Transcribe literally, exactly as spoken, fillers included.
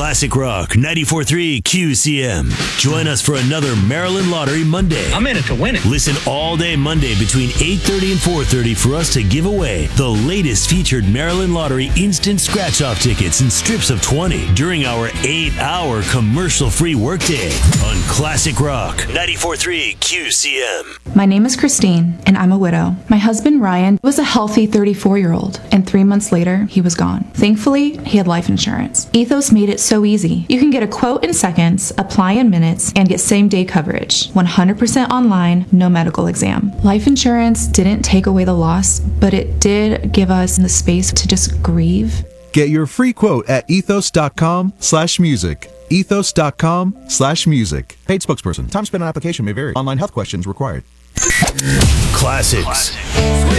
Classic Rock ninety-four point three Q C M. Join us for another Maryland Lottery Monday. I'm in it to win it. Listen all day Monday between eight thirty and four thirty for us to give away the latest featured Maryland Lottery instant scratch-off tickets in strips of twenty during our eight-hour commercial-free workday on Classic Rock ninety-four point three Q C M. My name is Christine, and I'm a widow. My husband, Ryan, was a healthy thirty-four-year-old, and three months later, he was gone. Thankfully, he had life insurance. Ethos made it so easy. You can get a quote in seconds, apply in minutes, and get same-day coverage. one hundred percent online, no medical exam. Life insurance didn't take away the loss, but it did give us the space to just grieve. Get your free quote at ethos.com slash music. ethos.com slash music. Paid spokesperson. Time spent on application may vary. Online health questions required. Classics.